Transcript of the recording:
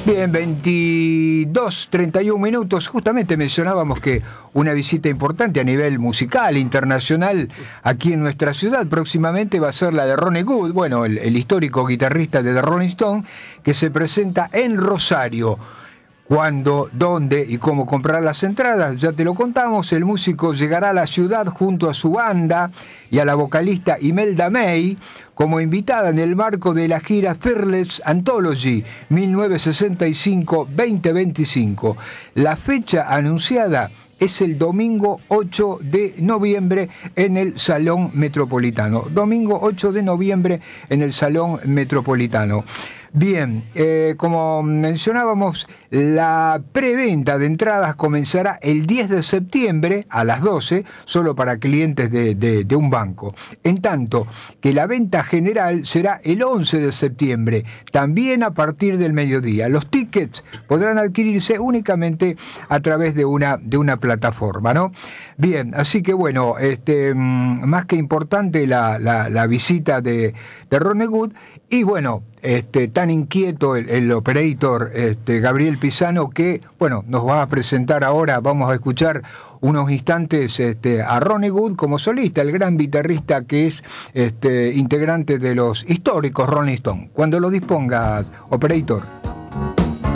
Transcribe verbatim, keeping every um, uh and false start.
Bien, veintidós, treinta y uno minutos. Justamente mencionábamos que una visita importante a nivel musical, internacional, aquí en nuestra ciudad, próximamente va a ser la de Ronnie Wood, bueno, el, el histórico guitarrista de The Rolling Stones, que se presenta en Rosario. Cuándo, dónde y cómo comprar las entradas, ya te lo contamos. El músico llegará a la ciudad junto a su banda y a la vocalista Imelda May como invitada en el marco de la gira Fearless Anthology mil novecientos sesenta y cinco a veinte veinticinco. La fecha anunciada es el domingo ocho de noviembre en el Salón Metropolitano. Domingo ocho de noviembre en el Salón Metropolitano. Bien, eh, como mencionábamos, la preventa de entradas comenzará el diez de septiembre a las doce, solo para clientes de, de, de un banco. En tanto que la venta general será el once de septiembre, también a partir del mediodía. Los tickets podrán adquirirse únicamente a través de una, de una plataforma, ¿no? Bien, así que bueno, este, más que importante la, la, la visita de, de Ronnie Wood. Y bueno, este, tan inquieto el, el operator este, Gabriel Pisano, que bueno, nos va a presentar ahora, vamos a escuchar unos instantes este, a Ronnie Wood como solista, el gran guitarrista que es este, integrante de los históricos Rolling Stones. Cuando lo dispongas, operator.